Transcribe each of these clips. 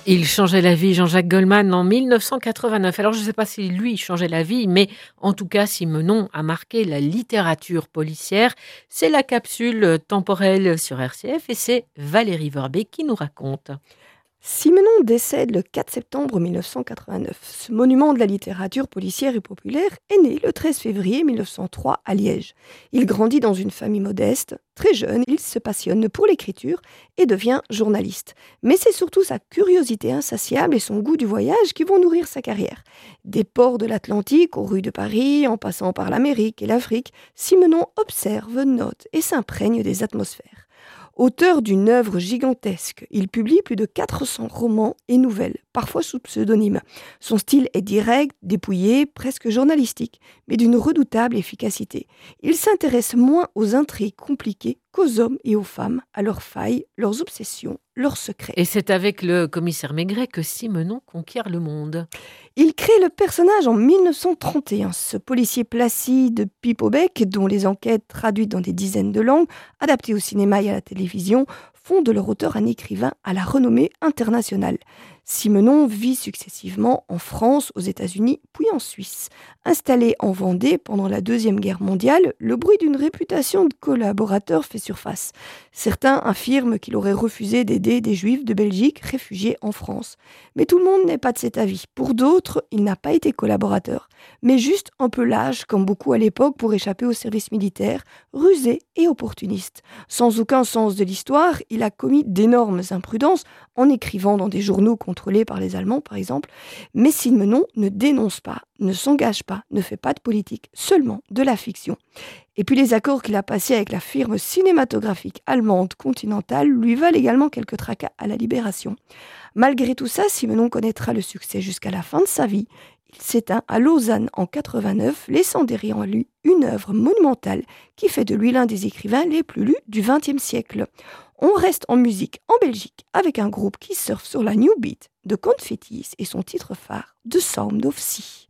Il changeait la vie, Jean-Jacques Goldman, en 1989. Alors, je ne sais pas si lui changeait la vie, mais en tout cas, Simenon a marqué la littérature policière. C'est la capsule temporelle sur RCF et c'est Valérie Vorbet qui nous raconte. Simenon décède le 4 septembre 1989. Ce monument de la littérature policière et populaire est né le 13 février 1903 à Liège. Il grandit dans une famille modeste. Très jeune, il se passionne pour l'écriture et devient journaliste. Mais c'est surtout sa curiosité insatiable et son goût du voyage qui vont nourrir sa carrière. Des ports de l'Atlantique aux rues de Paris, en passant par l'Amérique et l'Afrique, Simenon observe, note et s'imprègne des atmosphères. Auteur d'une œuvre gigantesque, il publie plus de 400 romans et nouvelles, parfois sous pseudonyme. Son style est direct, dépouillé, presque journalistique, mais d'une redoutable efficacité. Il s'intéresse moins aux intrigues compliquées qu'aux hommes et aux femmes, à leurs failles, leurs obsessions, leurs secrets. Et c'est avec le commissaire Maigret que Simenon conquiert le monde. Il crée le personnage en 1931, ce policier placide pipe au bec, dont les enquêtes traduites dans des dizaines de langues, adaptées au cinéma et à la télévision, font de leur auteur un écrivain à la renommée internationale. Simenon vit successivement en France, aux États-Unis, puis en Suisse. Installé en Vendée pendant la Deuxième Guerre mondiale, le bruit d'une réputation de collaborateur fait surface. Certains affirment qu'il aurait refusé d'aider des Juifs de Belgique réfugiés en France. Mais tout le monde n'est pas de cet avis. Pour d'autres, il n'a pas été collaborateur, mais juste un peu lâche, comme beaucoup à l'époque, pour échapper au service militaire, rusé et opportuniste. Sans aucun sens de l'histoire, il a commis d'énormes imprudences en écrivant dans des journaux contrôlés par les Allemands, par exemple. Mais Simenon ne dénonce pas, ne s'engage pas, ne fait pas de politique, seulement de la fiction. Et puis les accords qu'il a passés avec la firme cinématographique allemande Continental lui valent également quelques tracas à la Libération. Malgré tout ça, Simenon connaîtra le succès jusqu'à la fin de sa vie. Il s'éteint à Lausanne en 89, laissant derrière lui une œuvre monumentale qui fait de lui l'un des écrivains les plus lus du XXe siècle. On reste en musique en Belgique avec un groupe qui surfe sur la new beat de Confettis et son titre phare, The Sound of Sea.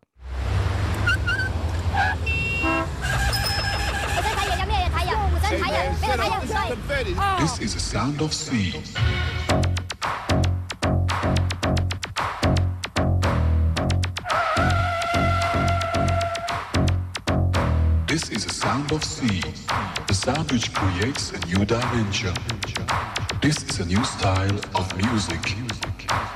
This is the sound of sea. This is the sound of sea, the sound which creates a new dimension. This is a new style of music.